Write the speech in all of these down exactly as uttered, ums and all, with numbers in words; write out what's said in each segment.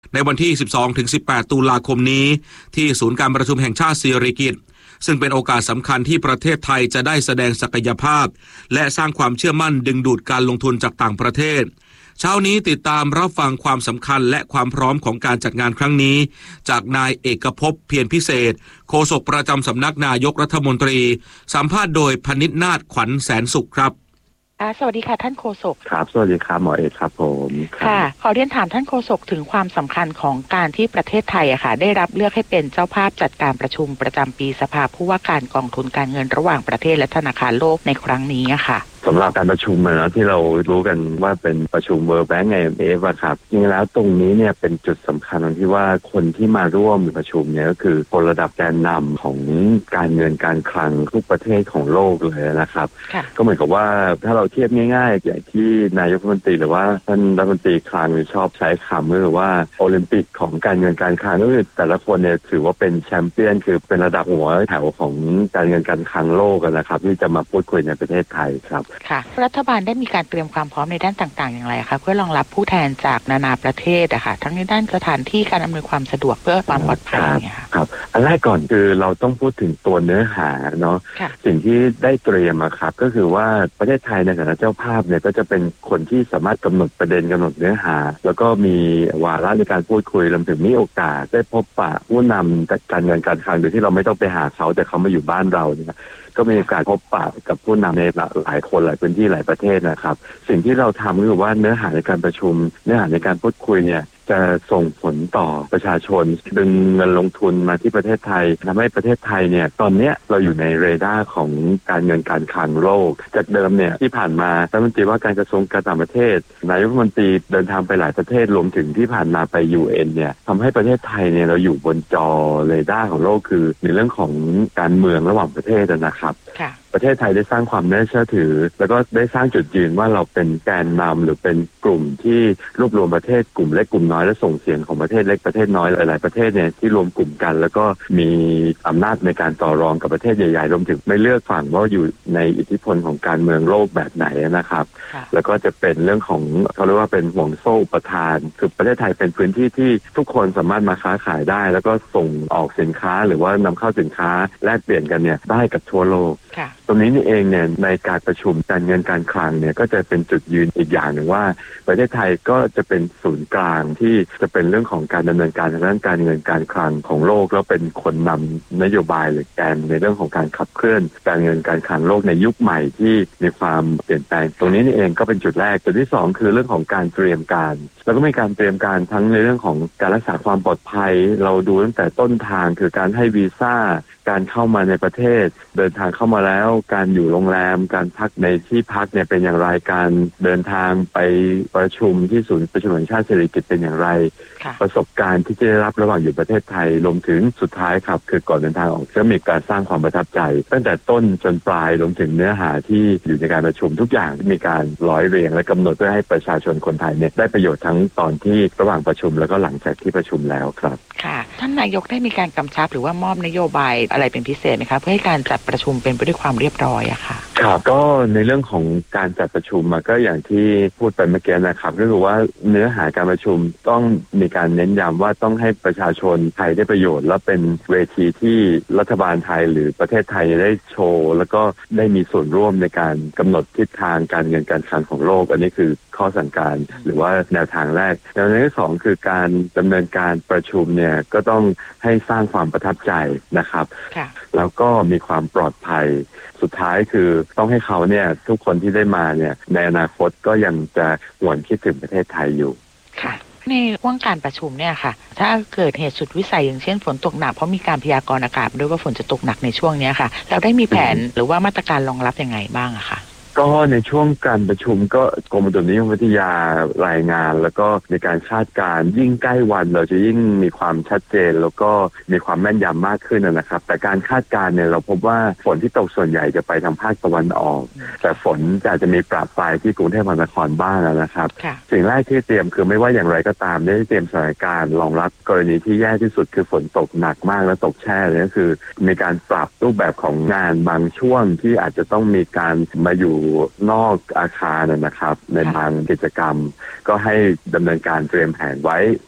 ในวันที่ สิบสองถึงสิบแปด ตุลาคมนี้ที่ศูนย์การประชุมแห่งชาติสิริกิติ์ซึ่งเป็นโอกาสสำคัญที่ประเทศไทยจะได้แสดงศักยภาพและสร้างความเชื่อมั่นดึงดูดการลงทุนจากต่างประเทศเช้านี้ติดตามรับฟังความสำคัญและความพร้อมของการจัดงานครั้งนี้จากนายเอกภพเพียรพิเศษโฆษกประจำสำนักนายกรัฐมนตรีสัมภาษณ์โดยพนิษฐ์นาถขวัญแสนสุขครับสวัสดีค่ะท่านโฆษกครับสวัสดีครับหมอเอกครับผมค่ะขอเรียนถามท่านโฆษกถึงความสำคัญของการที่ประเทศไทยอะค่ะได้รับเลือกให้เป็นเจ้าภาพจัดการประชุมประจำปีสภาผู้ว่าการกองทุนการเงินระหว่างประเทศและธนาคารโลกในครั้งนี้อะค่ะสำหรับการประชุมนะที่เรารู้กันว่าเป็นประชุม World Bank ไอ เอ็ม เอฟ อะครับจริงแล้วตรงนี้เนี่ยเป็นจุดสำคัญตรงที่ว่าคนที่มาร่วมประชุมเนี่ยก็คือคนระดับแกนนำของการเงินการคลังทุกประเทศของโลกเลยนะครับก็เหมือนกับว่าถ้าเราเทียบง่ายๆอย่างที่นายกรัฐมนตรีหรือว่าท่านรัฐมนตรีคลังชอบใช้คำก็คือว่าโอลิมปิกของการเงินการคลังก็คือแต่ละคนเนี่ยถือว่าเป็นแชมเปี้ยนคือเป็นระดับหัวแถวของการเงินการคลังโลกกันนะครับที่จะมาพูดคุยในประเทศไทยครับค่ะรัฐบาลได้มีการเตรียมความพร้อมในด้านต่างๆอย่างไรคะเพื่อรองรับผู้แทนจากนานาประเทศอะค่ะทั้งในด้านสถานที่การอำนวยความสะดวกเพื่อความปลอดภัยเนี่ยค่ะครับอันแรกก่อนคือเราต้องพูดถึงตัวเนื้อหาเนาะสิ่งที่ได้เตรียมมาครับก็คือว่าประเทศไทยในฐานะเจ้าภาพเนี่ยก็จะเป็นคนที่สามารถกำหนดประเด็นกำหนดเนื้อหาแล้วก็มีวาระในการพูดคุยรวมถึงมีโอกาสได้พบปะผู้นำการเงินการคลังโดยที่เราไม่ต้องไปหาเขาแต่เขามาอยู่บ้านเราเนี่ยก็มีโอกาสพบปะกับผู้นำในหลายคนหลายพื้นที่หลายประเทศนะครับสิ่งที่เราทำก็คือว่าเนื้อหาในการประชุมเนื้อหาในการพูดคุยเนี่ยจะส่งผลต่อประชาชนดึงเงินลงทุนมาที่ประเทศไทยทำให้ประเทศไทยเนี่ยตอนนี้เราอยู่ในเรดาร์ของการเงินการคลังโลกจากเดิมเนี่ยที่ผ่านมารัฐมนตรีว่าการกระทรวงการต่างประเทศนายกรัฐมนตรีเดินทางไปหลายประเทศรวมถึงที่ผ่านมาไป ยู เอ็น เนี่ยทำให้ประเทศไทยเนี่ยเราอยู่บนจอเรดาร์ของโลกคือในเรื่องของการเมืองระหว่างประเทศนะครับประเทศไทยได้สร้างความน่าเชื่อถือแล้วก็ได้สร้างจุดยืนว่าเราเป็นแกนนำหรือเป็นกลุ่มที่รวบรวมประเทศกลุ่มเล็กกลุ่มน้อยและส่งเสียงของประเทศเล็กประเทศน้อยหลายๆประเทศเนี่ยที่รวมกลุ่มกันแล้วก็มีอำนาจในการต่อรองกับประเทศใหญ่ๆรวมถึงไม่เลือกฝั่งว่าอยู่ในอิทธิพลของการเมืองโลกแบบไหนนะครับแล้วก็จะเป็นเรื่องของเขาเรียกว่าเป็นห่วงโซ่ประทานคือประเทศไทยเป็นพื้นที่ที่ทุกคนสามารถมาค้าขายได้แล้วก็ส่งออกสินค้าหรือว่านำเข้าสินค้าแลกเปลี่ยนกันเนี่ยได้กับทั่วโลกตรงนี้นี่เองเนี่ยในการประชุมการเงินการคลังเนี่ยก็จะเป็นจุดยืนอีกอย่างหนึ่งว่าประเทศไทยก็จะเป็นศูนย์กลางที่จะเป็นเรื่องของการดำเนินการทางด้านการเงินการคลังของโลกแล้วเป็นคนนำนโยบายหรือแกนในเรื่องของการขับเคลื่อนการเงินการคลังโลกในยุคใหม่ที่มีความเปลี่ยนแปลงตรงนี้นี่เองก็เป็นจุดแรกจุดที่สองคือเรื่องของการเตรียมการแล้วก็มีการเตรียมการทั้งในเรื่องของการรักษาความปลอดภัยเราดูตั้งแต่ต้นทางคือการให้วีซ่าการเข้ามาในประเทศเดินทางเข้ามาแล้วการอยู่โรงแรมการพักในที่พักเนี่ยเป็นอย่างไรการเดินทางไปประชุมที่ศูนย์ประชุมแห่งชาติสิริกิติ์เป็นอย่างไรประสบการณ์ที่จะได้รับระหว่างอยู่ประเทศไทยรวมถึงสุดท้ายครับคือก่อนเดินทางออกจะมีการสร้างความประทับใจตั้งแต่ต้นจนปลายรวมถึงเนื้อหาที่อยู่ในการประชุมทุกอย่างมีการร้อยเรียงและกำหนดเพื่อให้ประชาชนคนไทยเนี่ยได้ประโยชน์ทั้งตอนที่ระหว่างประชุมแล้วก็หลังจากที่ประชุมแล้วครับค่ะท่านนายกได้มีการกำชับหรือว่ามอบนโยบายอะไรเป็นพิเศษไหมคะเพื่อให้การจัดประชุมเป็นไปด้วยความเรียบร้อยอะค่ะครับก็ในเรื่องของการจัดประชุมมาก็อย่างที่พูดไปเมื่อกี้นะครับก็คือว่าเนื้อหาการประชุมต้องมีการเน้นย้ำว่าต้องให้ประชาชนไทยได้ประโยชน์และเป็นเวทีที่รัฐบาลไทยหรือประเทศไทยได้โชว์แล้วก็ได้มีส่วนร่วมในการกำหนดทิศทางการเงินการคลังของโลกอันนี้คือข้อสั่งการหรือว่าแนวทางแรกแนวทางที่สองคือการดำเนินการประชุมเนี่ยก็ต้องให้สร้างความประทับใจนะครับแล้วก็มีความปลอดภัยสุดท้ายคือต้องให้เขาเนี่ยทุกคนที่ได้มาเนี่ยในอนาคตก็ยังจะหวนคิดถึงประเทศไทยอยู่ค่ะในว่างการประชุมเนี่ยค่ะถ้าเกิดเหตุสุดวิสัยอย่างเช่นฝนตกหนักเพราะมีการพยากรณ์อากาศด้วยว่าฝนจะตกหนักในช่วงนี้ค่ะเราได้มีแผนหรือว่ามาตรการรองรับยังไงบ้างอะค่ะก็ในช่วงการประชุมก็กรมอุตุนิยมวิทยารายงานแล้วก็ในการคาดการณ์ยิ่งใกล้วันเราจะยิ่งมีความชัดเจนแล้วก็มีความแม่นยำมากขึ้นนะครับแต่การคาดการณ์เนี่ยเราพบว่าฝนที่ตกส่วนใหญ่จะไปทางภาคตะวันออกแต่ฝนอาจจะมีปราบปรายที่กรุงเทพมหานครบ้างนะครับสิ่งแรกที่เตรียมคือไม่ว่าอย่างไรก็ตามได้เตรียมสถานการณ์รองรับกรณีที่แย่ที่สุดคือฝนตกหนักมากและตกแช่เลยก็คือมีการปรับรูปแบบของงานบางช่วงที่อาจจะต้องมีการมาอยู่นอกอาคารนะครับในบางกิจกรรมก็ให้ดำเนินการเตรียมแผนไว้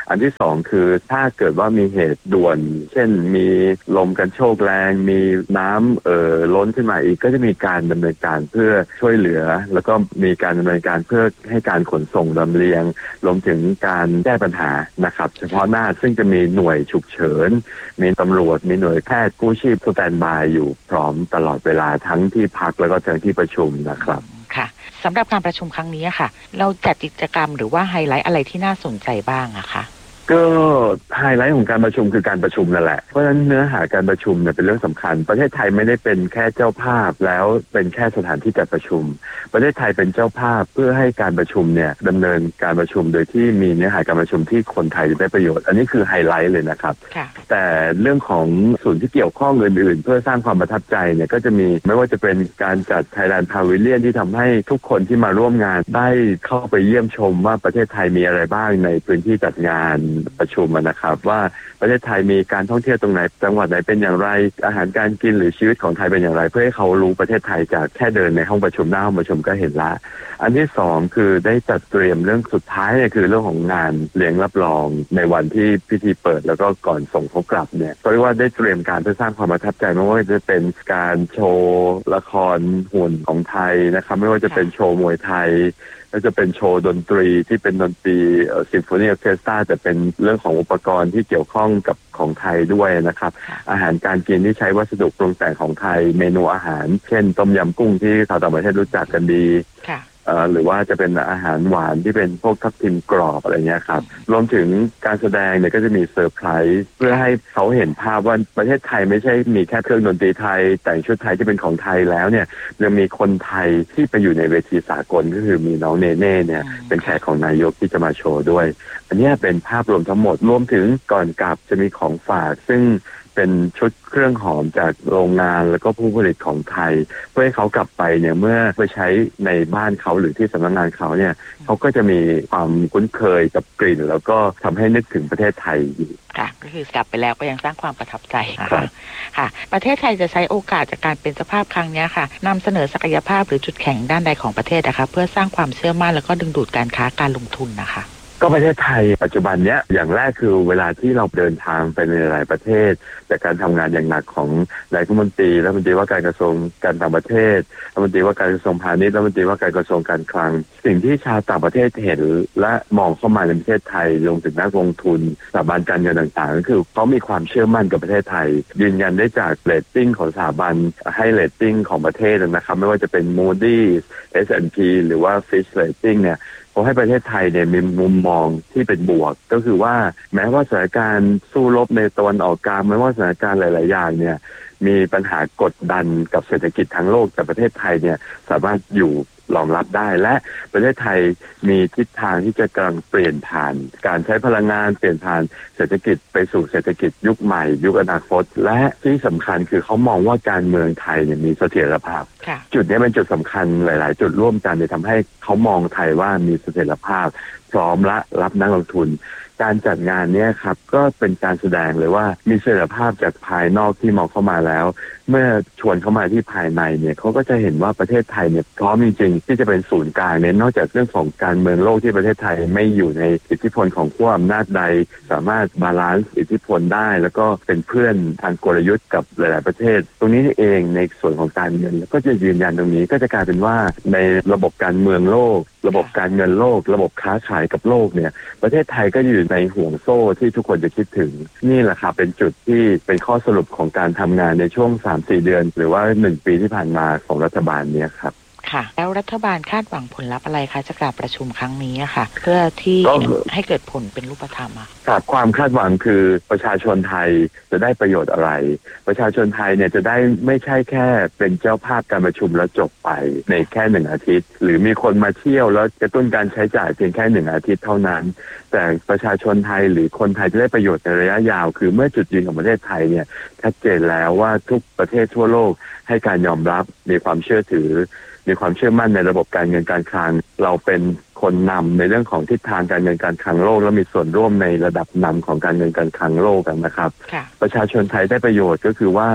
อันที่สองคือถ้าเกิดว่ามีเหตุด่วนเช่นมีลมกันโชกแรงมีน้ำเอ่อล้นขึ้นมาอีกก็จะมีการดำเนินการเพื่อช่วยเหลือแล้วก็มีการดำเนินการเพื่อให้การขนส่งลำเลียงรวมถึงการแก้ปัญหานะครับเฉพาะหน้าซึ่งจะมีหน่วยฉุกเฉินมีตำรวจมีหน่วยแพทย์กู้ชีพสแตนด์บายอยู่พร้อมตลอดเวลาทั้งที่พักแล้วก็ทั้งที่ประชุมนะครับค่ะสำหรับการประชุมครั้งนี้ค่ะเราจัดกิจกรรมหรือว่าไฮไลท์อะไรที่น่าสนใจบ้างอะคะก็ไฮไลท์ของการประชุมคือการประชุมนั่นแหละเพราะฉะนั้นเนื้อหาการประชุมเนี่ยเป็นเรื่องสำคัญประเทศไทยไม่ได้เป็นแค่เจ้าภาพแล้วเป็นแค่สถานที่จัดประชุมประเทศไทยเป็นเจ้าภาพเพื่อให้การประชุมเนี่ยดำเนินการประชุมโดยที่มีเนื้อหาการประชุมที่คนไทยได้ประโยชน์อันนี้คือไฮไลท์เลยนะครับแต่เรื่องของส่วนที่เกี่ยวข้องอื่นๆเพื่อสร้างความประทับใจเนี่ยก็จะมีไม่ว่าจะเป็นการจัด Thailand Pavilion ที่ทำให้ทุกคนที่มาร่วมงานได้เข้าไปเยี่ยมชมว่าประเทศไทยมีอะไรบ้างในพื้นที่จัดงานประชุมนะครับว่าประเทศไทยมีการท่องเที่ยวตรงไหนจังหวัดไหนเป็นอย่างไรอาหารการกินหรือชีวิตของไทยเป็นอย่างไรเพื่อให้เขารู้ประเทศไทยจากแค่เดินในห้องประชุมหน้าห้องประชุมก็เห็นละอันที่สองคือได้จัดเตรียมเรื่องสุดท้ายเนี่ยคือเรื่องของงานเลี้ยงรับรองในวันที่พิธีเปิดแล้วก็ก่อนส่งเขากลับเนี่ยก็เรียกว่าได้เตรียมการเพื่อสร้างความประทับใจไม่ว่าจะเป็นการโชว์ละครหุ่นของไทยนะครับไม่ว่าจะเป็นโชว์มวยไทยก็จะเป็นโชว์ดนตรีที่เป็นดนตรีซิมโฟนีออร์เคสตราแต่เป็นเรื่องของอุปกรณ์ที่เกี่ยวข้องกับของไทยด้วยนะครับอาหารการกินที่ใช้วัสดุปรุงแต่งของไทยเมนูอาหารเช่นต้มยำกุ้งที่ชาวต่างประเทศรู้จักกันดีหรือว่าจะเป็นอาหารหวานที่เป็นพวกทับทิมกรอบอะไรเงี้ยครับรวมถึงการแสดงเนี่ยก็จะมีเซอร์ไพรส์เพื่อให้เขาเห็นภาพว่าประเทศไทยไม่ใช่มีแค่เครื่องดนตรีไทยแต่งชุดไทยที่เป็นของไทยแล้วเนี่ยยังมีคนไทยที่ไปอยู่ในเวทีสากลก็คือมีน้องเนเน่เนี่ยเป็นแขกของนายกที่จะมาโชว์ด้วยอันนี้เป็นภาพรวมทั้งหมดรวมถึงก่อนกลับจะมีของฝากซึ่งเป็นชุดเครื่องหอมจากโรงงานแล้วก็ผู้ผลิตของไทยเพื่อให้เขากลับไปเนี่ยเมื่อไปใช้ในบ้านเขาหรือที่สำนักงานเขาเนี่ยเขาก็จะมีความคุ้นเคยกับกลิ่นแล้วก็ทำให้นึกถึงประเทศไทยอยู่ค่ะก็คือกลับไปแล้วก็ยังสร้างความประทับใจค่ะค่ะประเทศไทยจะใช้โอกาสจากการเป็นเจ้าภาพครั้งนี้ค่ะนำเสนอศักยภาพหรือจุดแข็งด้านใดของประเทศนะคะเพื่อสร้างความเชื่อมั่นแล้วก็ดึงดูดการค้าการลงทุนนะคะก็ประเทศไทยปัจจุบันเนี้ยอย่างแรกคือเวลาที่เราเดินทางไปในหลายประเทศจากการทำงานอย่างหนักของนายกรัฐมนตรีรัฐมนตรีว่าการกระทรวงการต่างประเทศรัฐมนตรีว่าการกระทรวงพาณิชย์รัฐมนตรีว่าการกระทรวงการคลังสิ่งที่ชาวต่างประเทศเห็นและมองเข้ามาในประเทศไทยรวมถึงนักลงทุนสถาบันการเงินต่างๆก็คือเขามีความเชื่อมั่นกับประเทศไทยยืนยันได้จากเรตติ้งของสถาบันให้เรตติ้งของประเทศนะครับไม่ว่าจะเป็น Moody's เอส แอนด์ พี หรือว่า Fitch Rating เนี่ยเขาให้ประเทศไทยเนี่ยมีมุมมองที่เป็นบวกก็คือว่าแม้ว่าสถานการณ์สู้รบในตะวันออกกลางแม้ว่าสถานการณ์หลายๆอย่างเนี่ยมีปัญหากดดันกับเศรษฐกิจทั้งโลกแต่ประเทศไทยเนี่ยสามารถอยู่รองรับได้และประเทศไทยมีทิศทางที่จะกำลังเปลี่ยนผ่านการใช้พลังงานเปลี่ยนผ่านเศรษฐกิจไปสู่เศรษฐกิจยุคใหม่ยุคอนาคตและที่สำคัญคือเขามองว่าการเมืองไทยเนี่ยมีเสถียรภาพจุดนี้เป็นจุดสำคัญหลายๆจุดร่วมกันที่ทำให้เขามองไทยว่ามีเสถียรภาพพร้อมและรับนักลงทุนการจัดงานนี้ครับก็เป็นการแสดงเลยว่ามีเสถียรภาพจากภายนอกที่มองเข้ามาแล้วเมื่อชวนเข้ามาที่ภายในเนี่ยเขาก็จะเห็นว่าประเทศไทยเนี่ยพร้อมจริงๆที่จะเป็นศูนย์กลางเนี่ยนอกจากเรื่องของการเมืองโลกที่ประเทศไทยไม่อยู่ในอิทธิพลของขั้วอำนาจใดสามารถบาลานซ์อิทธิพลได้แล้วก็เป็นเพื่อนทางกลยุทธ์กับหลายๆประเทศตรงนี้เองในส่วนของการเงินก็จะยืนยันตรงนี้ก็จะกลายเป็นว่าในระบบการเมืองโลกระบบการเงินโลกระบบค้าขายกับโลกเนี่ยประเทศไทยก็อยู่ในห่วงโซ่ที่ทุกคนจะคิดถึงนี่แหละครับเป็นจุดที่เป็นข้อสรุปของการทำงานในช่วง สามถึงสี่ เดือนหรือว่าหนึ่งปีที่ผ่านมาของรัฐบาลเนี่ยครับค่ะแล้วรัฐบาลคาดหวังผลลัพธ์อะไรคะจากการประชุมครั้งนี้ค่ะเพื่อที่ให้เกิดผลเป็นรูปธรรมอะครับความคาดหวังคือประชาชนไทยจะได้ประโยชน์อะไรประชาชนไทยเนี่ยจะได้ไม่ใช่แค่เป็นเจ้าภาพการประชุมแล้วจบไปในแค่หนึ่งอาทิตย์หรือมีคนมาเที่ยวแล้วกระตุ้นการใช้จ่ายเพียงแค่หนึ่งอาทิตย์เท่านั้นแต่ประชาชนไทยหรือคนไทยจะได้ประโยชน์ในระยะยาวคือเมื่อจุดยืนของประเทศไทยเนี่ยชัดเจนแล้วว่าทุกประเทศทั่วโลกให้การยอมรับมีความเชื่อถือมีความเชื่อมั่นในระบบการเงินการคลังเราเป็นคนนำในเรื่องของทิศทางการเงินการคลังโลกและมีส่วนร่วมในระดับนำของการเงินการคลังโลกกันนะครับประชาชนไทยได้ประโยชน์ก็คือว่า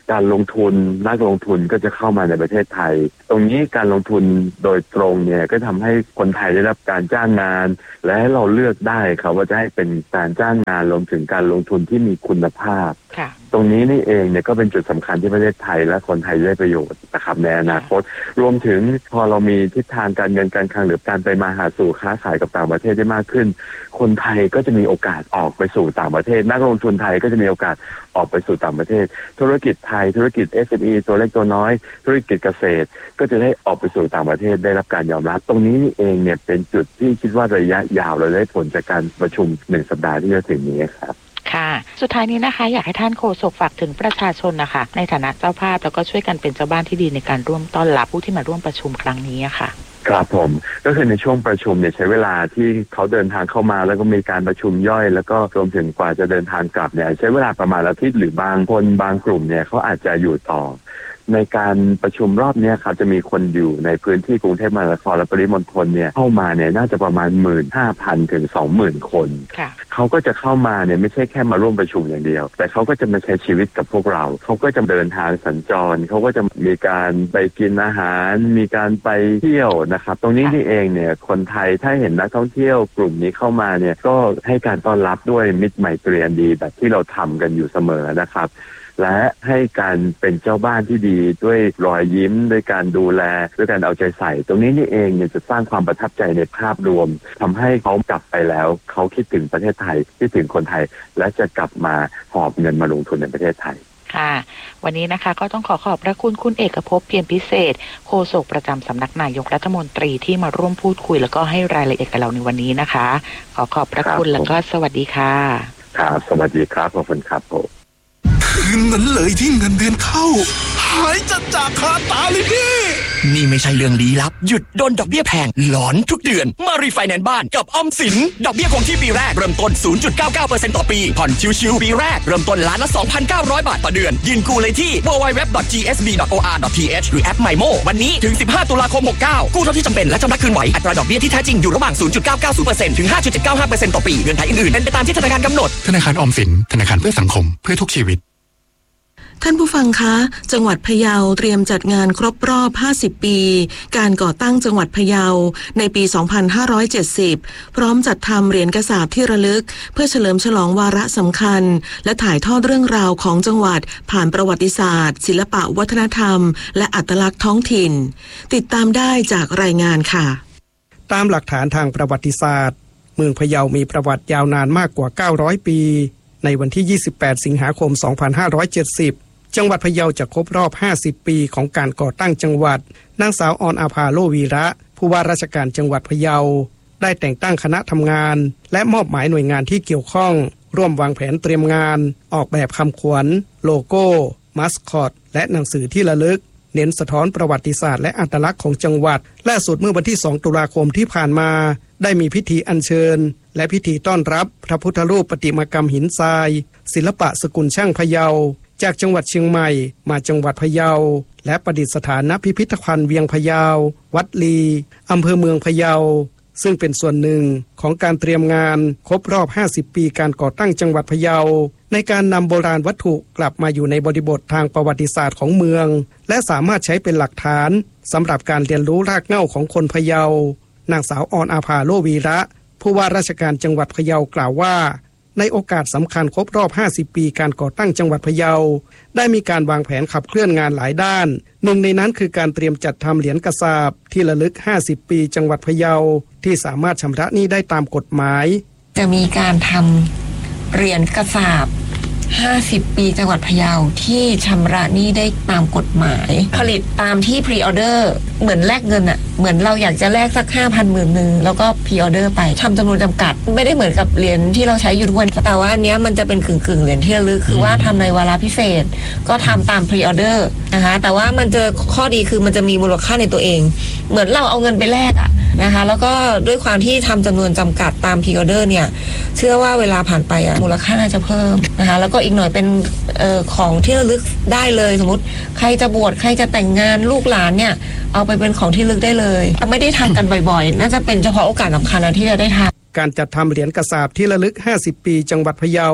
การลงทุนนักลงทุนก็จะเข้ามาในประเทศไทยตรงนี้การลงทุนโดยตรงเนี่ยก็ทำให้คนไทยได้รับการจ้างงานและให้เราเลือกได้ครับว่าจะให้เป็นการจ้างงานรวมถึงการลงทุนที่มีคุณภาพตรงนี้นี่เองเนี่ยก็เป็นจุดสำคัญที่ประเทศไทยและคนไทยได้ประโยชน์นะครับในอนาคตรวมถึงพอเรามีทิศทางการเงินการคลังหรือการไปมาหาสู่ค้าขายกับต่างประเทศได้มากขึ้นคนไทยก็จะมีโอกาสออกไปสู่ต่างประเทศนักลงทุนไทยก็จะมีโอกาสออกไปสู่ต่างประเทศธุรกิจไทยธุรกิจ เอส เอ็ม อี ตัวเล็กตัวน้อยธุรกิจเกษตรก็จะได้ออกไปสู่ต่างประเทศได้รับการยอมรับตรงนี้นี่เองเนี่ยเป็นจุดที่คิดว่าระยะยาวเราได้ผลจากการประชุมหนึ่งสัปดาห์ที่จะถึงนี้ครับค่ะสุดท้ายนี้นะคะอยากให้ท่านโฆษกฝากถึงประชาชนนะคะในฐานะเจ้าภาพแล้วก็ช่วยกันเป็นเจ้าบ้านที่ดีในการร่วมต้อนรับผู้ที่มาร่วมประชุมครั้งนี้ค่ะครับผมก็คือในช่วงประชุมเนี่ยใช้เวลาที่เขาเดินทางเข้ามาแล้วก็มีการประชุมย่อยแล้วก็รวมถึงกว่าจะเดินทางกลับเนี่ยใช้เวลาประมาณอาทิตย์หรือบางคนบางกลุ่มเนี่ยเขาอาจจะอยู่ต่อในการประชุมรอบนี้ครับจะมีคนอยู่ในพื้นที่กรุงเทพมหานครและปริมณฑลเนี่ยเข้ามาเนี่ยน่าจะประมาณ หนึ่งหมื่นห้าพัน ถึง สองหมื่น คนเขาก็จะเข้ามาเนี่ยไม่ใช่แค่มาร่วมประชุมอย่างเดียวแต่เขาก็จะมาใช้ชีวิตกับพวกเราเขาก็จะเดินทางสัญจรเขาก็จะมีการไปกินอาหารมีการไปเที่ยวนะครับตรงนี้นี่เองเนี่ยคนไทยถ้าเห็นนักท่องเที่ยวกลุ่มนี้เข้ามาเนี่ยก็ให้การต้อนรับด้วยมิตรไมตรีอันดีแบบที่เราทำกันอยู่เสมอนะครับและให้การเป็นเจ้าบ้านที่ดีด้วยรอยยิ้มด้วยการดูแลด้วยการเอาใจใส่ตรงนี้นี่เองเนี่ยจะสร้างความประทับใจในภาพรวมทำให้เขากลับไปแล้วเขาคิดถึงประเทศไทยคิดถึงคนไทยและจะกลับมาหอบเงินมาลงทุนในประเทศไทยค่ะวันนี้นะคะก็ต้องขอขอบพระคุณคุณเอกภพเพียรพิเศษโฆษกประจำสำนักนายกรัฐมนตรีที่มาร่วมพูดคุยแล้วก็ให้รายละเอียดกับเราในวันนี้นะคะขอขอบพระคุณแล้วก็สวัสดีค่ะครับสวัสดีครับขอบคุณครับผมคืนนั้นเลยที่เงินเดือนเข้าหายจัดจากคาตาเลยพี่นี่ไม่ใช่เรื่องลี้ลับหยุดโดนดอกเบี้ยแพงหลอนทุกเดือนมารีไฟแนนซ์บ้านกับออมสินดอกเบี้ยคงที่ปีแรกเริ่มต้น ศูนย์จุดเก้าเก้าเปอร์เซ็นต์ ต่อปีผ่อนชิวๆปีแรกเริ่มต้นล้านละ สองพันเก้าร้อย บาทต่อเดือนยื่นกู้เลยที่ ดับเบิลยู ดับเบิลยู ดับเบิลยู ดอท จี เอส บี ดอท โอ อาร์ ดอท ที เอช หรือแอป ไมโม วันนี้ถึงสิบห้าตุลาคมหกเก้ากู้เท่าที่จำเป็นและชำระคืนไหวอัตราดอกเบี้ยที่แท้จริงอยู่ระหว่าง ศูนย์จุดเก้าเก้าศูนย์เปอร์เซ็นต์ ถึง ห้าจุดเจ็ดเก้าห้าเปอร์เซ็นต์ ต่อปีเงื่อนไขอื่นๆเป็นไปตามที่ธนาคารกำหนดธนาคารออมสินธนาคารเพื่อสังคมเพื่อทุกชีวิตท่านผู้ฟังคะจังหวัดพะเยาเตรียมจัดงานครบรอบห้าสิบปีการก่อตั้งจังหวัดพะเยาในปีสองพันห้าร้อยเจ็ดสิบพร้อมจัดทำเหรียญกระสาบที่ระลึกเพื่อเฉลิมฉลองวาระสำคัญและถ่ายทอดเรื่องราวของจังหวัดผ่านประวัติศาสตร์ศิลปะวัฒนธรรมและอัตลักษณ์ท้องถิ่นติดตามได้จากรายงานค่ะตามหลักฐานทางประวัติศาสตร์เมืองพะเยามีประวัติยาวนานมากกว่าเก้าร้อยปีในวันที่ยี่สิบแปดสิงหาคมสองพันห้าร้อยเจ็ดสิบจังหวัดพะเยาจะครบรอบห้าสิบปีของการก่อตั้งจังหวัดนางสาวออนอาภาโลวีระผู้ว่าราชการจังหวัดพะเยาได้แต่งตั้งคณะทำงานและมอบหมายหน่วยงานที่เกี่ยวข้องร่วมวางแผนเตรียมงานออกแบบคำขวัญโลโก้มัสคอตและหนังสือที่ระลึกเน้นสะท้อนประวัติศาสตร์และอัตลักษณ์ของจังหวัดล่าสุดเมื่อวันที่สองตุลาคมที่ผ่านมาได้มีพิธีอัญเชิญและพิธีต้อนรับพระพุทธรูปประติมากรรมหินทรายศิลปะสกุลช่างพะเยาจากจังหวัดเชียงใหม่มาจังหวัดพะเยาและประดิษฐานณพิพิธภัณฑ์เวียงพะเยาวัดลีอำเภอเมืองพะเยาซึ่งเป็นส่วนหนึ่งของการเตรียมงานครบรอบห้าสิบปีการก่อตั้งจังหวัดพะเยาในการนำโบราณวัตถุกลับมาอยู่ในบริบททางประวัติศาสตร์ของเมืองและสามารถใช้เป็นหลักฐานสำหรับการเรียนรู้รากเหง้าของคนพะเยานางสาวออนอาภาโลวีระผู้ว่าราชการจังหวัดพะเยากล่าวว่าในโอกาสสำคัญครบรอบห้าสิบปีการก่อตั้งจังหวัดพะเยาได้มีการวางแผนขับเคลื่อนงานหลายด้านหนึ่งในนั้นคือการเตรียมจัดทำเหรียญกระสาบที่ระลึกห้าสิบปีจังหวัดพะเยาที่สามารถชำระหนี้ได้ตามกฎหมายจะมีการทำเหรียญกระสาบห้าสิบปีจังหวัดพะเยาที่ชำระหนี้ได้ตามกฎหมายผลิตตามที่พรีออเดอร์เหมือนแลกเงินอะเหมือนเราอยากจะแลกสัก ห้าพัน หมื่นนึงแล้วก็พรีออเดอร์ไปทำจำนวนจำกัดไม่ได้เหมือนกับเหรียญที่เราใช้อยู่ทุกวันแต่ว่าอันเนี้ยมันจะเป็นกึ่งกึ่งเหรียญที่ระลึกคือว่าทำในวาระพิเศษก็ทำตามพรีออเดอร์นะคะแต่ว่ามันจะข้อดีคือมันจะมีมูลค่าในตัวเองเหมือนเราเอาเงินไปแลกอะนะคะแล้วก็ด้วยความที่ทำจำนวนจำกัดตามพรีออเดอร์เนี่ยเชื่อว่าเวลาผ่านไปอะมูลค่าจะเพิ่มนะคะแล้วก็อีกหน่อยเป็นเอ่อของที่ระลึกได้เลยสมมติใครจะบวชใครจะแต่งงานลูกหลานเนี่ยเอาไปเป็นของที่ระลึกได้เลยไม่ได้ทำกันบ่อยๆน่าจะเป็นเฉพาะโอกาสสำคัญที่จะได้ทำการจัดทำเหรียญกระสาบที่ระลึกห้าสิบปีจังหวัดพะเยา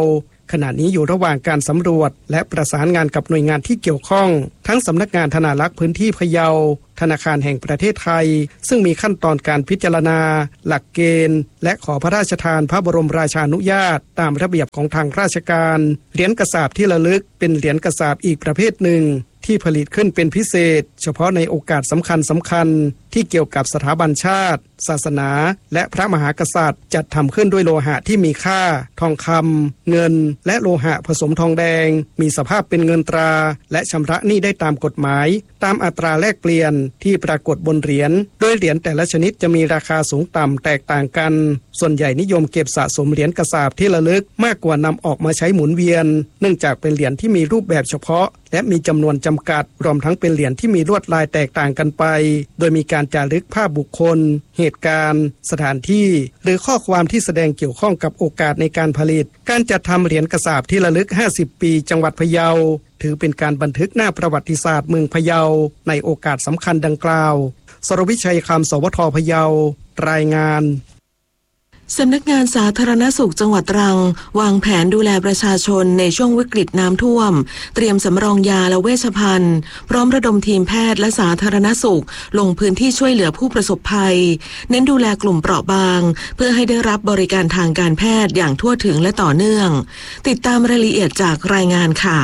ขณะนี้อยู่ระหว่างการสำรวจและประสานงานกับหน่วยงานที่เกี่ยวข้องทั้งสำนักงานธนารักษ์พื้นที่พะเยาธนาคารแห่งประเทศไทยซึ่งมีขั้นตอนการพิจารณาหลักเกณฑ์และขอพระราชทานพระบรมราชานุญาตตามระเบียบของทางราชการเหรียญกระสาบที่ระลึกเป็นเหรียญกระสาบอีกประเภทหนึ่งที่ผลิตขึ้นเป็นพิเศษเฉพาะในโอกาสสำคัญสำคัญที่เกี่ยวกับสถาบันชาติศาสนาและพระมหากษัตริย์จัดทำขึ้นด้วยโลหะที่มีค่าทองคำเงินและโลหะผสมทองแดงมีสภาพเป็นเงินตราและชำระหนี้ได้ตามกฎหมายตามอัตราแลกเปลี่ยนที่ปรากฏบนเหรียญโดยเหรียญแต่ละชนิดจะมีราคาสูงต่ำแตกต่างกันส่วนใหญ่นิยมเก็บสะสมเหรียญกระสาบที่ระลึกมากกว่านำออกมาใช้หมุนเวียนเนื่องจากเป็นเหรียญที่มีรูปแบบเฉพาะและมีจำนวนจำกัดรวมทั้งเป็นเหรียญที่มีลวดลายแตกต่างกันไปโดยมีการจารึกภาพบุคคลเหตุการณ์สถานที่หรือข้อความที่แสดงเกี่ยวข้องกับโอกาสในการผลิตการจัดทำเหรียญกระสาบที่ระลึกห้าสิบปีจังหวัดพะเยาถือเป็นการบันทึกหน้าประวัติศาสตร์เมืองพะเยาในโอกาสสำคัญดังกล่าวสรวิชัยคำสวทพะเยารายงานสำนักงานสาธารณสุขจังหวัดตรังวางแผนดูแลประชาชนในช่วงวิกฤตน้ำท่วมเตรียมสำรองยาและเวชภัณฑ์พร้อมระดมทีมแพทย์และสาธารณสุขลงพื้นที่ช่วยเหลือผู้ประสบภัยเน้นดูแลกลุ่มเปราะบางเพื่อให้ได้รับบริการทางการแพทย์อย่างทั่วถึงและต่อเนื่องติดตามรายละเอียดจากรายงานค่ะ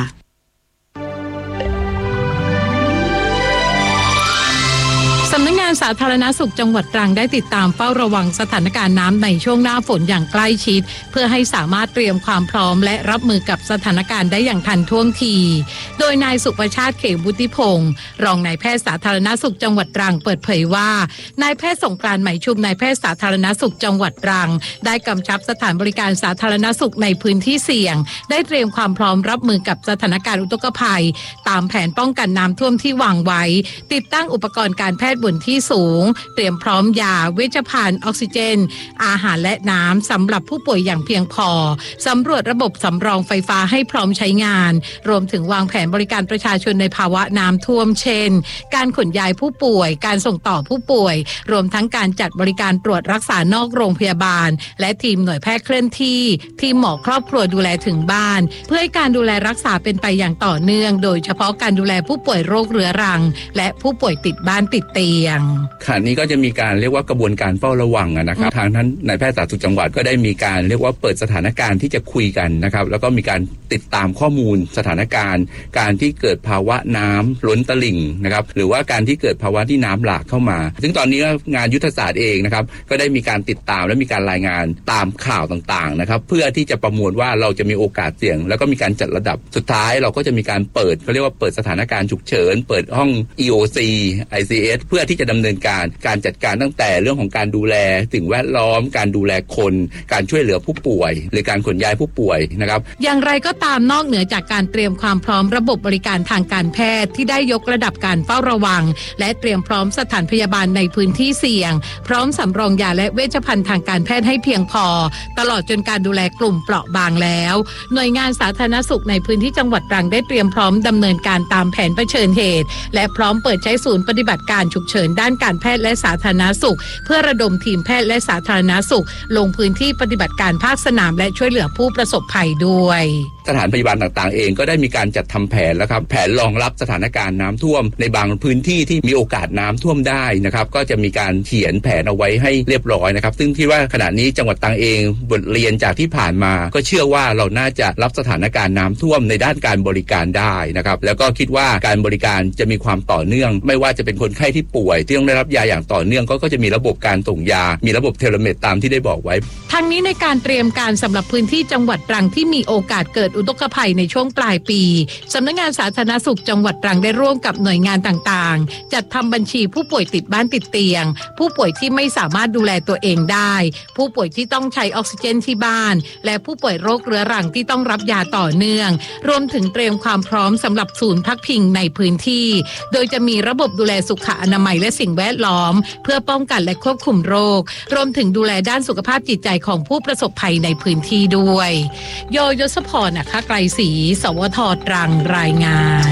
สำนักงานสาธารณสุขจังหวัดตรังได้ติดตามเฝ้าระวังสถานการณ์น้ำในช่วงหน้าฝนอย่างใกล้ชิดเพื่อให้สามารถเตรียมความพร้อมและรับมือกับสถานการณ์ได้อย่างทันท่วงทีโดยนายสุประชาติเขมวุฒิพงศ์รองนายแพทย์สาธารณสุขจังหวัดตรังเปิดเผยว่านายแพทย์สงกรานต์ไหมชุมนายแพทย์สาธารณสุขจังหวัดตรังได้กำชับสถานบริการสาธารณสุขในพื้นที่เสี่ยงได้เตรียมความพร้อมรับมือกับสถานการณ์อุทกภัยตามแผนป้องกันน้ำท่วมที่วางไว้ติดตั้งอุปกรณ์การแพทย์บนที่สูงเตรียมพร้อมยาเวชภัณฑ์ออกซิเจนอาหารและน้ำสำหรับผู้ป่วยอย่างเพียงพอสำรวจระบบสำรองไฟฟ้าให้พร้อมใช้งานรวมถึงวางแผนบริการประชาชนในภาวะน้ำท่วมเช่นการขนย้ายผู้ป่วยการส่งต่อผู้ป่วยรวมทั้งการจัดบริการตรวจรักษานอกโรงพยาบาลและทีมหน่วยแพทย์เคลื่อนที่ทีมหมอครอบครัวดูแลถึงบ้านเพื่อให้การดูแลรักษาเป็นไปอย่างต่อเนื่องโดยเฉพาะการดูแลผู้ป่วยโรคเรื้อรังและผู้ป่วยติดบ้านติดเตียงขณะนี้ก็จะมีการเรียกว่ากระบวนการเฝ้าระวังนะครับทางท่านนายแพทย์สาธารณสุขจังหวัดก็ได้มีการเรียกว่าเปิดสถานการณ์ที่จะคุยกันนะครับแล้วก็มีการติดตามข้อมูลสถานการณ์การที่เกิดภาวะน้ำล้นตลิ่งนะครับหรือว่าการที่เกิดภาวะที่น้ำหลากเข้ามาซึ่งตอนนี้งานยุทธศาสตร์เองนะครับก็ได้มีการติดตามและมีการรายงานตามข่าวต่างๆนะครับเพื่อที่จะประมวลว่าเราจะมีโอกาสเสี่ยงแล้วก็มีการจัดระดับสุดท้ายเราก็จะมีการเปิดเขาเรียกว่าเปิดสถานการณ์ฉุกเฉินเปิดห้อง อี โอ ซี ไอ ซี เอส เพื่อที่จะดำเนินการการจัดการตั้งแต่เรื่องของการดูแลสิ่งแวดล้อมการดูแลคนการช่วยเหลือผู้ป่วยหรือการขนย้ายผู้ป่วยนะครับอย่างไรก็ตามนอกเหนือจากการเตรียมความพร้อมระบบบริการทางการแพทย์ที่ได้ยกระดับการเฝ้าระวังและเตรียมพร้อมสถานพยาบาลในพื้นที่เสี่ยงพร้อมสำรองยาและเวชภัณฑ์ทางการแพทย์ให้เพียงพอตลอดจนการดูแลกลุ่มเปราะบางแล้วหน่วยงานสาธารณสุขในพื้นที่จังหวัดตรังได้เตรียมพร้อมดำเนินการตามแผนเผชิญเหตุและพร้อมเปิดใช้ศูนย์ปฏิบัติการฉุกเฉินด้านการแพทย์และสาธารณสุขเพื่อระดมทีมแพทย์และสาธารณสุขลงพื้นที่ปฏิบัติการภาคสนามและช่วยเหลือผู้ประสบภัยด้วยสถานพยาบาลต่างๆเองก็ได้มีการจัดทำแผนแล้วครับแผนรองรับสถานการณ์น้ำท่วมในบางพื้นที่ที่มีโอกาสน้ำท่วมได้นะครับก็จะมีการเขียนแผนเอาไว้ให้เรียบร้อยนะครับซึ่งที่ว่าขณะนี้จังหวัดตรังเองบทเรียนจากที่ผ่านมาก็เชื่อว่าเราน่าจะรับสถานการณ์น้ำท่วมในด้านการบริการได้นะครับแล้วก็คิดว่าการบริการจะมีความต่อเนื่องไม่ว่าจะเป็นคนไข้ที่ป่วยที่ต้องได้รับยาอย่างต่อเนื่องก็ก็จะมีระบบการส่งยามีระบบเทเลเมดตามที่ได้บอกไว้ทั้งนี้ในการเตรียมการสำหรับพื้นที่จังหวัดตรังที่มีโอกาสเกิดอุทกภัยในช่วงปลายปีสำนักงานสาธารณสุขจังหวัดตรังได้ร่วมกับหน่วยงานต่างๆจัดทำบัญชีผู้ป่วยติดบ้านติดเตียงผู้ป่วยที่ไม่สามารถดูแลตัวเองได้ผู้ป่วยที่ต้องใช้ออกซิเจนที่บ้านและผู้ป่วยโรคเรื้อรังที่ต้องรับยาต่อเนื่องรวมถึงเตรียมความพร้อมสำหรับศูนย์พักพิงในพื้นที่โดยจะมีระบบดูแลสุขอนามัยและสิ่งแวดล้อมเพื่อป้องกันและควบคุมโรครวมถึงดูแลด้านสุขภาพจิตใจของผู้ประสบภัยในพื้นที่ด้วยโยยศพรนะคะไกรศรีสวทตรังรายงาน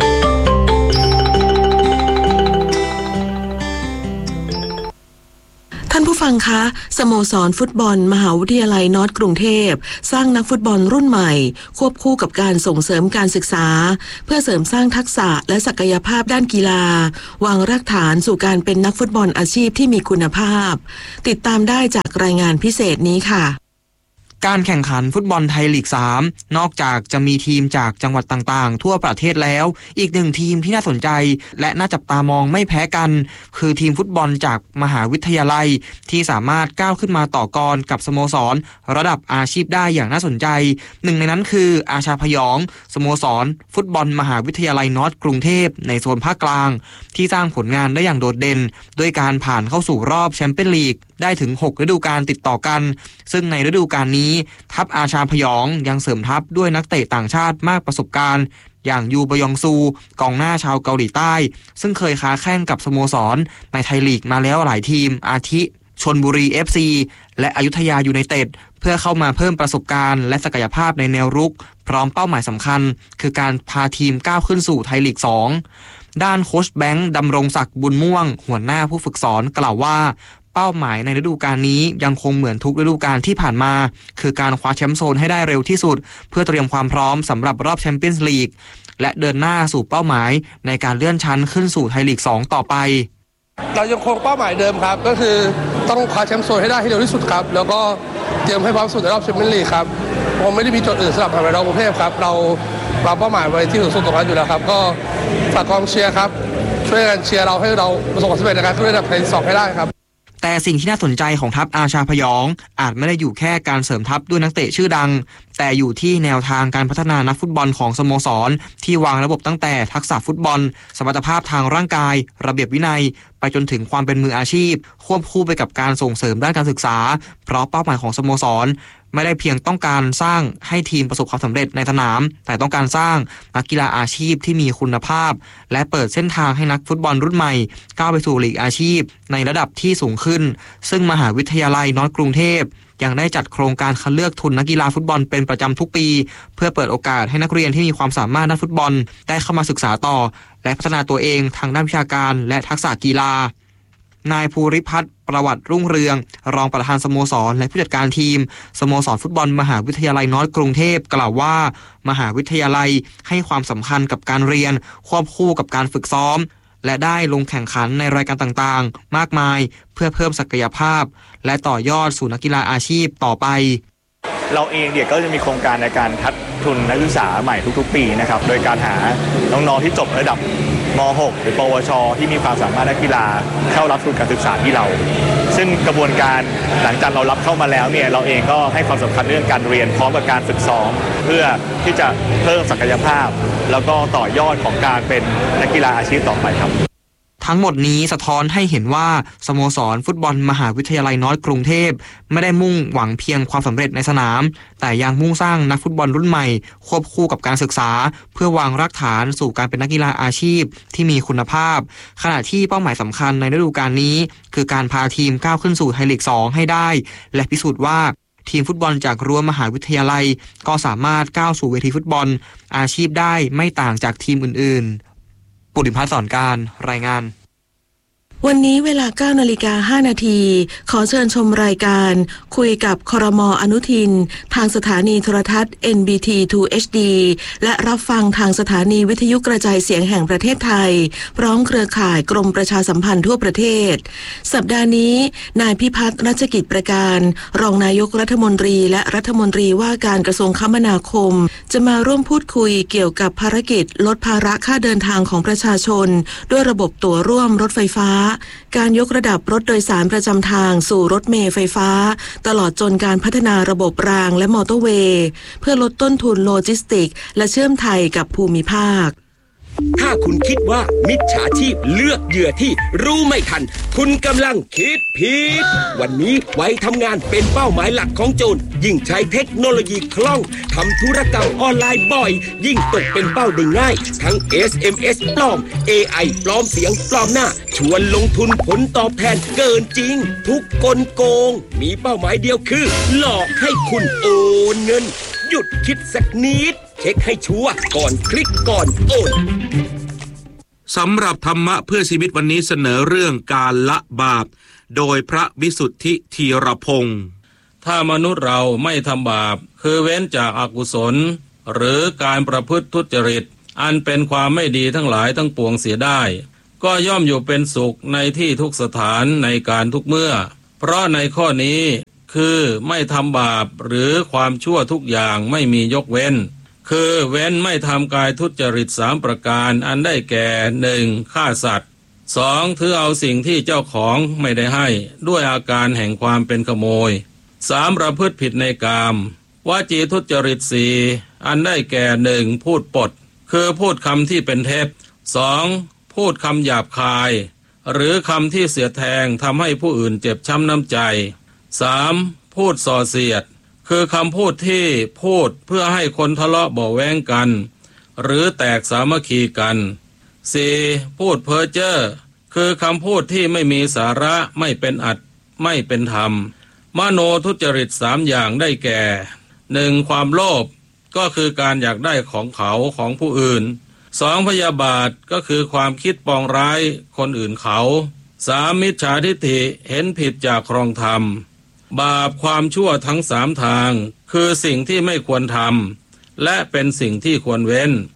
ท่านผู้ฟังฟังคะสโมสรฟุตบอลมหาวิทยาลัยนอร์ทกรุงเทพสร้างนักฟุตบอลรุ่นใหม่ควบคู่กับการส่งเสริมการศึกษาเพื่อเสริมสร้างทักษะและศักยภาพด้านกีฬาวางรากฐานสู่การเป็นนักฟุตบอลอาชีพที่มีคุณภาพติดตามได้จากรายงานพิเศษนี้ค่ะการแข่งขันฟุตบอลไทยลีกสามนอกจากจะมีทีมจากจังหวัดต่างๆทั่วประเทศแล้วอีกหนึ่งทีมที่น่าสนใจและน่าจับตามองไม่แพ้กันคือทีมฟุตบอลจากมหาวิทยาลัยที่สามารถก้าวขึ้นมาต่อกรกับสโมสรระดับอาชีพได้อย่างน่าสนใจหนึ่งในนั้นคืออาชาพยองสโมสรฟุตบอลมหาวิทยาลัยนอร์ทกรุงเทพในโซนภาคกลางที่สร้างผลงานได้อย่างโดดเด่นด้วยการผ่านเข้าสู่รอบแชมเปี้ยนลีกได้ถึงหกฤดูกาลติดต่อกันซึ่งในฤดูกาลนี้ทัพอาชาพยองยังเสริมทัพด้วยนักเตะต่างชาติมากประสบการณ์อย่างยูบยองซูกองหน้าชาวเกาหลีใต้ซึ่งเคยค้าแข่งกับสโมสรในไทยลีกมาแล้วหลายทีมอาทิชลบุรี เอฟ ซี และอยุธยายูไนเต็ดเพื่อเข้ามาเพิ่มประสบการณ์และศักยภาพในแนวรุกพร้อมเป้าหมายสำคัญคือการพาทีมก้าวขึ้นสู่ไทยลีกสองด้านโค้ชแบงค์ดำรงศักดิ์บุญม่วงหัวหน้าผู้ฝึกสอนกล่าวว่าเป้าหมายในฤดูกาลนี้ยังคงเหมือนทุกฤดูกาลที่ผ่านมาคือการคว้าแชมป์โซนให้ได้เร็วที่สุดเพื่อเตรียมความพร้อมสำหรับรอบแชมเปี้ยนส์ลีกและเดินหน้าสู่เป้าหมายในการเลื่อนชั้นขึ้นสู่ไทยลีกสองต่อไปเรายังคงเป้าหมายเดิมครับก็คือต้องคว้าแชมป์โซนให้ได้ให้เร็วที่สุดครับแล้วก็เตรียมให้พร้อมสู่ในรอบแชมเปี้ยนลีกครับผมไม่ได้มีโจทย์อื่นสำหรับมหาวิทยาลัยกรุงเทพครับเราวางเป้าหมายไว้ที่สูงสุดตรงนั้นอยู่แล้วครับก็ฝากกองเชียร์ครับช่วยกันเชียร์เราให้เราประสบความสำเร็จในการขึ้นระดับไทยลีกสองให้ได้ครับแต่สิ่งที่น่าสนใจของทัพอาชาพยองอาจไม่ได้อยู่แค่การเสริมทัพด้วยนักเตะชื่อดังแต่อยู่ที่แนวทางการพัฒนานักฟุตบอลของสโมสรที่วางระบบตั้งแต่ทักษะฟุตบอลสมรรถภาพทางร่างกายระเบียบวินัยไปจนถึงความเป็นมืออาชีพควบคู่ไปกับการส่งเสริมด้านการศึกษาเพราะเป้าหมายของสโมสรไม่ได้เพียงต้องการสร้างให้ทีมประสบความสำเร็จในสนามแต่ต้องการสร้างนักกีฬาอาชีพที่มีคุณภาพและเปิดเส้นทางให้นักฟุตบอลรุ่นใหม่ก้าวไปสู่ลีกอาชีพในระดับที่สูงขึ้นซึ่งมหาวิทยาลัยนอร์ทกรุงเทพยังได้จัดโครงการคัดเลือกทุนนักกีฬาฟุตบอลเป็นประจำทุกปีเพื่อเปิดโอกาสให้นักเรียนที่มีความสามารถด้านฟุตบอลได้เข้ามาศึกษาต่อและพัฒนาตัวเองทางด้านวิชาการและทักษะกีฬานายภูริพัฒน์ประวัติรุ่งเรืองรองประธานสโมสรและผู้จัดการทีมสโมสรฟุตบอลมหาวิทยาลัยนอร์ทกรุงเทพกล่าวว่ามหาวิทยาลัยให้ความสำคัญกับการเรียนควบคู่กับการฝึกซ้อมและได้ลงแข่งขันในรายการต่างๆมากมายเพื่อเพิ่มศักยภาพและต่อยอดสู่นักกีฬาอาชีพต่อไปเราเองเนี่ยก็จะมีโครงการในการคัดทุนนักศึกษาใหม่ทุกๆปีนะครับโดยการหาน้องๆที่จบระดับม หก หรือปวชที่มีความสามารถด้านกีฬาเข้ารับทุนการศึกษาที่เราซึ่งกระบวนการหลังจากเรารับเข้ามาแล้วเนี่ยเราเองก็ให้ความสำคัญเรื่องการเรียนพร้อมกับการฝึกซ้อมเพื่อที่จะเพิ่มศักยภาพแล้วก็ต่อยอดของการเป็นนักกีฬาอาชีพต่อไปครับทั้งหมดนี้สะท้อนให้เห็นว่าสโมสรฟุตบอลมหาวิทยาลัยนอร์ทกรุงเทพไม่ได้มุ่งหวังเพียงความสำเร็จในสนามแต่ยังมุ่งสร้างนักฟุตบอลรุ่นใหม่ควบคู่กับการศึกษาเพื่อวางรากฐานสู่การเป็นนักกีฬาอาชีพที่มีคุณภาพขณะที่เป้าหมายสำคัญในฤดูกาลนี้คือการพาทีมก้าวขึ้นสู่ไทยลีกสองให้ได้และพิสูจน์ว่าทีมฟุตบอลจากรั้วมหาวิทยาลัยก็สามารถก้าวสู่เวทีฟุตบอลอาชีพได้ไม่ต่างจากทีมอื่นๆปุริพัฒน์สอนการรายงานวันนี้เวลา เก้านาฬิกาห้านาทีขอเชิญชมรายการคุยกับครม.อนุทินทางสถานีโทรทัศน์ เอ็น บี ที ทู เอช ดี และรับฟังทางสถานีวิทยุกระจายเสียงแห่งประเทศไทยพร้อมเครือข่ายกรมประชาสัมพันธ์ทั่วประเทศสัปดาห์นี้นายพิพัฒน์รัชกิจประการรองนายกรัฐมนตรีและรัฐมนตรีว่าการกระทรวงคมนาคมจะมาร่วมพูดคุยเกี่ยวกับภารกิจลดภาระค่าเดินทางของประชาชนด้วยระบบตั๋วร่วมรถไฟฟ้าการยกระดับรถโดยสารประจำทางสู่รถเมล์ไฟฟ้าตลอดจนการพัฒนาระบบรางและมอเตอร์เวย์เพื่อลดต้นทุนโลจิสติกและเชื่อมไทยกับภูมิภาคถ้าคุณคิดว่ามิจฉาชีพเลือกเหยื่อที่รู้ไม่ทันคุณกำลังคิดผิดวันนี้ไว้ทำงานเป็นเป้าหมายหลักของโจรยิ่งใช้เทคโนโลยีคล่องทำธุรกรรมออนไลน์บ่อยยิ่งตกเป็นเป้าได้ง่ายทั้ง เอส เอ็ม เอส ปลอม เอ ไอ ปลอมเสียงปลอมหน้าชวนลงทุนผลตอบแทนเกินจริงทุกกลโกงมีเป้าหมายเดียวคือหลอกให้คุณโอนเงินหยุดคิดสักนิดเช็คให้ชัวร์ก่อนคลิกก่อนโอนสำหรับธรรมะเพื่อชีวิตวันนี้เสนอเรื่องการละบาปโดยพระวิสุทธิธีรพงศ์ถ้ามนุษย์เราไม่ทำบาปคือเว้นจากอกุศลหรือการประพฤติทุจริตอันเป็นความไม่ดีทั้งหลายทั้งปวงเสียได้ก็ย่อมอยู่เป็นสุขในที่ทุกสถานในการทุกเมื่อเพราะในข้อนี้คือไม่ทำบาปหรือความชั่วทุกอย่างไม่มียกเว้นคือเว้นไม่ทำกายทุจริตสามประการอันได้แก่หนึ่งฆ่าสัตว์สองถือเอาสิ่งที่เจ้าของไม่ได้ให้ด้วยอาการแห่งความเป็นขโมยสามประพฤติผิดในกามวจีทุจริตสี่อันได้แก่หนึ่งพูดปดคือพูดคำที่เป็นเท็จสองพูดคำหยาบคายหรือคำที่เสียดแทงทำให้ผู้อื่นเจ็บช้ำน้ำใจสามพูดส่อเสียดคือคำพูดที่พูดเพื่อให้คนทะเลาะเบาะแว้งกันหรือแตกสามัคคีกันสี่พูดเพ้อเจ้อคือคำพูดที่ไม่มีสาระไม่เป็นอัตไม่เป็นธรรมมโนทุจริตสามอย่างได้แก่หนึ่งความโลภก็คือการอยากได้ของเขาของผู้อื่นสองพยาบาทก็คือความคิดปองร้ายคนอื่นเขาสามมิจฉาทิฏฐิเห็นผิดจากครองธรรมบาปความชั่วทั้งสามทางคือสิ่งที่ไม่ควรทำและเป็นสิ่งที่ควรเว้น